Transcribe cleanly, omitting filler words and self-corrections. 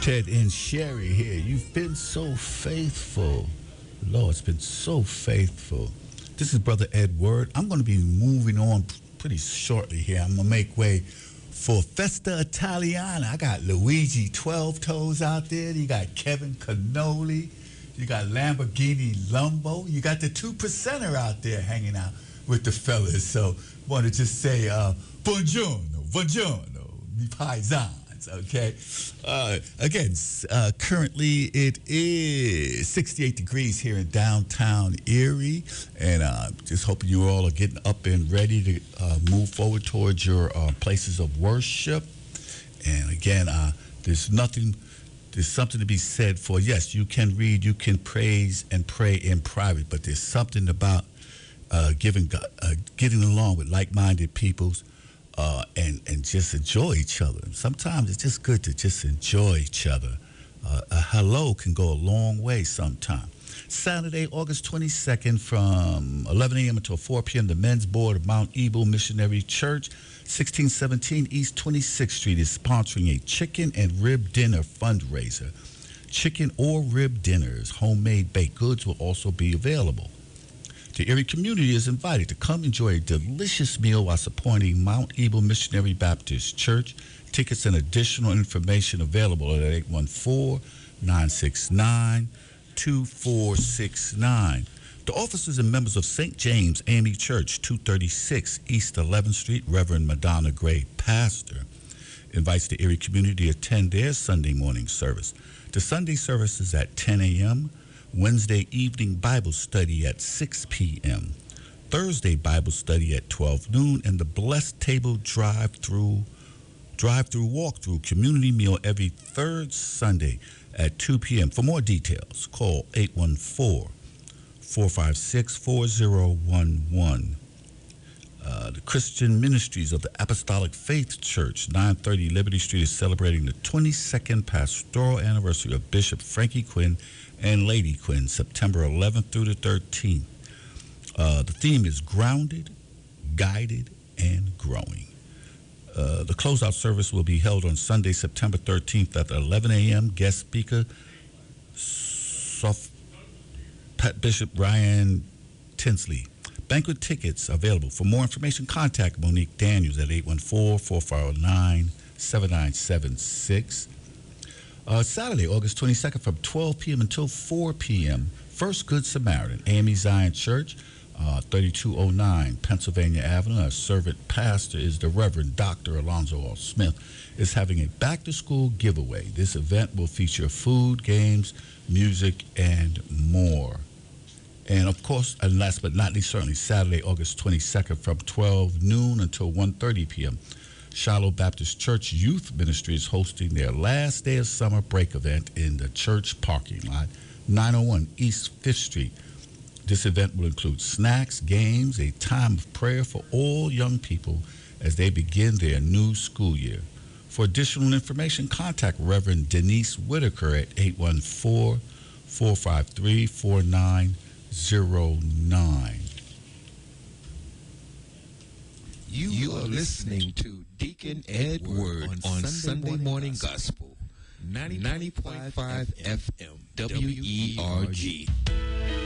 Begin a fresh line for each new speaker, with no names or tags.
Ted and Sherry here. You've been so faithful. Lord's been so faithful. This is Brother Edward. I'm going to be moving on pretty shortly here. I'm going to make way for Festa Italiana. I got Luigi 12 Toes out there. You got Kevin Cannoli. You got Lamborghini Lumbo. You got the 2%er out there hanging out with the fellas. So want to just say, buongiorno, buongiorno, mi paesans. Okay. Again, currently it is 68 degrees here in downtown Erie, and just hoping you all are getting up and ready to move forward towards your places of worship. And again, there's something to be said for, yes, you can read, you can praise and pray in private, but there's something about getting along with like-minded peoples. And just enjoy each other. Sometimes it's just good to just enjoy each other. A hello can go a long way sometimes. Saturday, August 22nd from 11 a.m. until 4 p.m., the Men's Board of Mount Ebal Missionary Church, 1617 East 26th Street, is sponsoring a chicken and rib dinner fundraiser. Chicken or rib dinners, homemade baked goods will also be available. The Erie community is invited to come enjoy a delicious meal while supporting Mount Ebal Missionary Baptist Church. Tickets and additional information available at 814-969-2469. The officers and members of St. James AME Church, 236 East 11th Street, Reverend Madonna Gray, pastor, invites the Erie community to attend their Sunday morning service. The Sunday service is at 10 a.m., Wednesday evening Bible study at 6 p.m., Thursday Bible study at 12 noon, and the Blessed Table drive-through walk-through community meal every third Sunday at 2 p.m. For more details, call 814-456-4011. The Christian Ministries of the Apostolic Faith Church, 930 Liberty Street, is celebrating the 22nd pastoral anniversary of Bishop Frankie Quinn and Lady Quinn, September 11th through the 13th. The theme is Grounded, Guided, and Growing. The closeout service will be held on Sunday, September 13th at 11 a.m. Guest speaker, Bishop Ryan Tinsley. Banquet tickets available. For more information, contact Monique Daniels at 814-449-7976. Saturday, August 22nd from 12 p.m. until 4 p.m., First Good Samaritan, AME Zion Church, 3209 Pennsylvania Avenue. Our servant pastor is the Reverend Dr. Alonzo L. Smith, is having a back-to-school giveaway. This event will feature food, games, music, and more. And, of course, and last but not least, certainly Saturday, August 22nd from 12 noon until 1:30 p.m., Shiloh Baptist Church Youth Ministry is hosting their last day of summer break event in the church parking lot, 901 East 5th Street. This event will include snacks, games, a time of prayer for all young people as they begin their new school year. For additional information, contact Reverend Denise Whitaker at 814-453-4909.
You are listening to Deacon Edward on Sunday Morning Gospel, 90.5 FM, WERG.